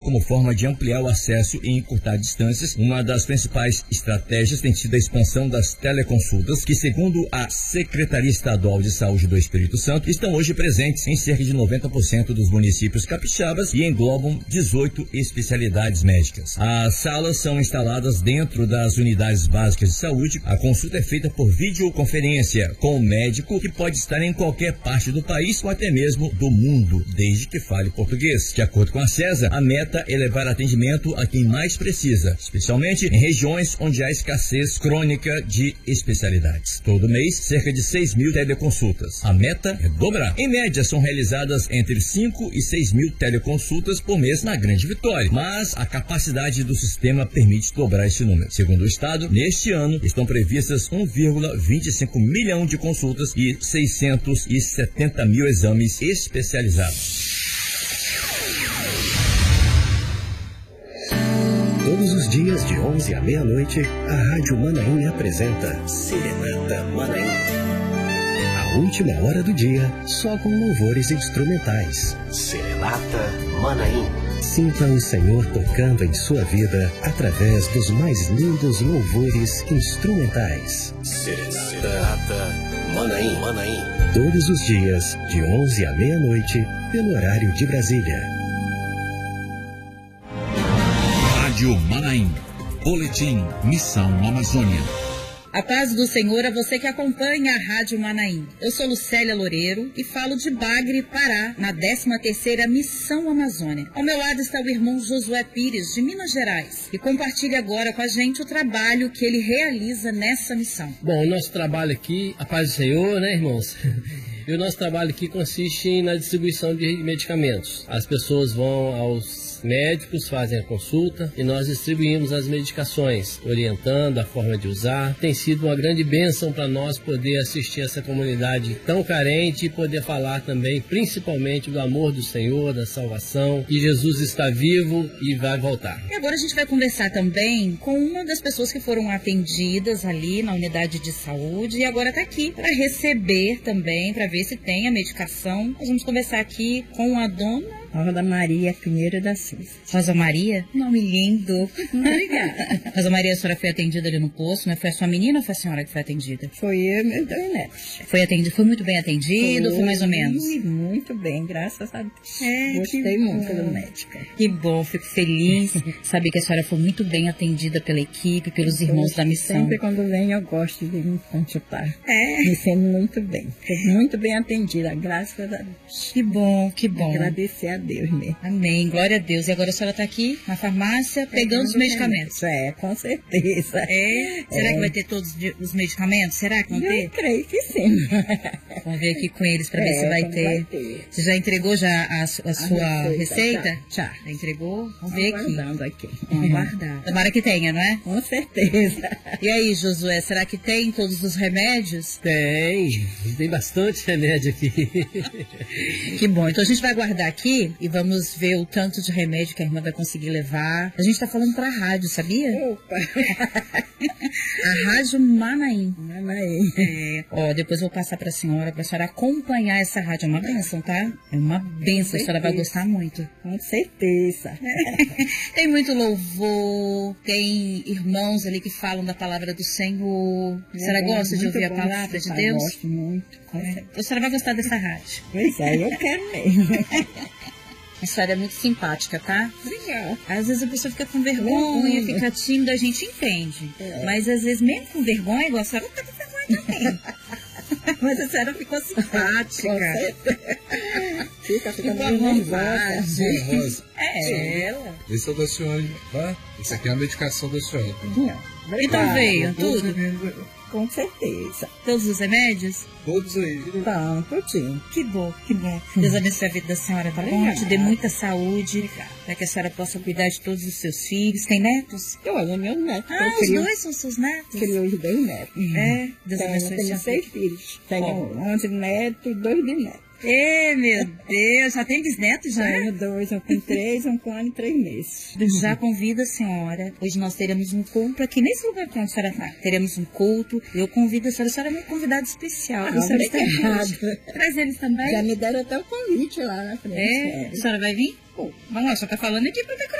como forma de ampliar o acesso e encurtar distâncias. Uma das principais estratégias tem sido a expansão das teleconsultas, que, segundo a Secretaria Estadual de Saúde do Espírito Santo, estão hoje presentes em cerca de 90% dos municípios capixabas e englobam 18 especialidades médicas. As salas são instaladas dentro das unidades básicas de saúde. A consulta é feita por videoconferência com o médico, que pode estar em qualquer parte do país ou até mesmo do mundo, desde que fale português. De acordo com a CESA, a meta é levar atendimento a quem mais precisa, especialmente em regiões onde há escassez crônica de especialidades. Todo mês, cerca de 6 mil teleconsultas. A meta é dobrar. Em média, são realizadas entre 5 e 6 mil teleconsultas por mês na Grande Vitória, mas a capacidade do sistema permite dobrar esse número. Segundo o Estado, neste ano estão previstas 1,25 milhão de consultas e 670 mil exames especializados. Todos os dias, de 11 à meia-noite, a Rádio Manaim apresenta Serenata Manaim. A última hora do dia, só com louvores instrumentais. Serenata Manaim. Sinta o Senhor tocando em sua vida através dos mais lindos louvores instrumentais. Serenata Manaim. Todos os dias, de 11 à meia-noite, pelo horário de Brasília. Rádio Manaim. Boletim Missão Amazônia. A paz do Senhor a você que acompanha a Rádio Manaim. Eu sou Lucélia Loureiro e falo de Bagre, Pará, na 13ª Missão Amazônia. Ao meu lado está o irmão Josué Pires, de Minas Gerais, e compartilha agora com a gente o trabalho que ele realiza nessa missão. Bom, o nosso trabalho aqui, a paz do Senhor, né, irmãos? E o nosso trabalho aqui consiste na distribuição de medicamentos. As pessoas vão aos médicos, fazem a consulta e nós distribuímos as medicações, orientando a forma de usar. Tem sido uma grande bênção para nós poder assistir essa comunidade tão carente e poder falar também, principalmente, do amor do Senhor, da salvação, que Jesus está vivo e vai voltar. E agora a gente vai conversar também com uma das pessoas que foram atendidas ali na unidade de saúde e agora está aqui para receber também, para ver se tem a medicação. Nós vamos conversar aqui com a dona Rosa Maria Pinheiro da Silva. Rosa Maria? Nome lindo. Obrigada. Rosa Maria, a senhora foi atendida ali no posto, né? Foi a sua menina ou foi a senhora que foi atendida? Foi eu e meus 2 netos. Foi atendido, foi muito bem atendido, foi mais ou menos? Muito bem, graças a Deus. Gostei muito do médico. Que bom, fico feliz saber que a senhora foi muito bem atendida pela equipe, pelos irmãos da missão. Sempre quando venho eu gosto de me consultar. Me sinto muito bem. Fui muito bem atendida, graças a Deus. Que bom, que bom. Agradecer a Deus mesmo. Amém, glória a Deus. E agora a senhora está aqui na farmácia pegando os medicamentos. Com certeza. Será que vai ter todos os medicamentos? Será que vão ter? Eu creio que sim. Vamos ver aqui com eles para ver se vai ter. Você já entregou a sua receita? Já. Já entregou? Vamos ver aqui. Vamos guardar. Tomara que tenha, não é? Com certeza. E aí, Josué, será que tem todos os remédios? Tem bastante remédio aqui. Que bom, então a gente vai guardar aqui e vamos ver o tanto de remédio que a irmã vai conseguir levar. A gente tá falando pra rádio, sabia? Opa! A Rádio Manaim. Manaim. Depois eu vou passar pra senhora acompanhar essa rádio. É uma bênção, tá? É uma bênção, a senhora vai gostar muito. Com certeza. Tem muito louvor, tem irmãos ali que falam da palavra do Senhor. A senhora gosta de ouvir a palavra de Deus? Gosto muito. A senhora vai gostar dessa rádio. Pois é, eu quero mesmo. A senhora é muito simpática, tá? Obrigada. Às vezes a pessoa fica com vergonha, fica tímida, a gente entende. Mas às vezes, mesmo com vergonha, igual a senhora tá com vergonha também. Mas a senhora ficou simpática. Fica nervosa. Ela. Esse é o da senhora, tá? Esse aqui é a medicação da senhora. Então veio tudo? Com certeza. Todos os remédios? Todos aí. Tá, tudinho. Que bom, que bom. Deus abençoe a vida da senhora, tá bom? Te dê muita saúde, para que a senhora possa cuidar de todos os seus filhos. Tem netos? Olha, meus netos. Os 2 são seus netos? Criou os 2 netos. Deus abençoe. Tenho 6 filhos. Tenho 11 netos e 2 bisnetos. Meu Deus, já tem bisnetos já? Tenho 2, um com 3, um com 1 ano e 3 meses. Já convido a senhora. Hoje nós teremos um culto aqui nesse lugar que a senhora está. Teremos um culto. Eu convido a senhora é uma convidada especial. Traz eles também. Já me deram até o convite lá na frente. A senhora vai vir? Vamos lá, só tá falando aqui pra